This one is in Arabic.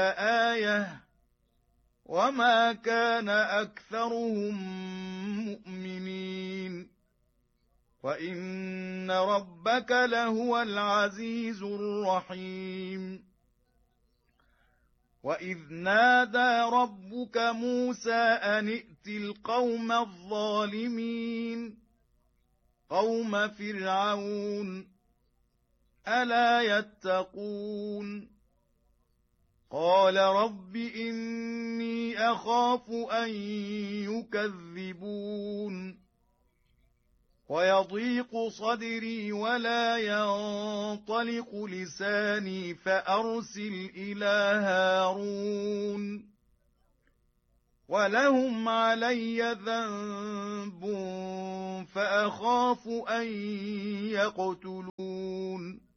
آية وما كان أكثرهم مؤمنين وإن ربك لهو العزيز الرحيم وإذ نادى ربك موسى أن ائت القوم الظالمين قوم فرعون ألا يتقون قال رب إني أخاف أن يكذبون ويضيق صدري ولا ينطلق لساني فأرسل إلى هارون ولهم علي ذنب فأخاف أن يقتلون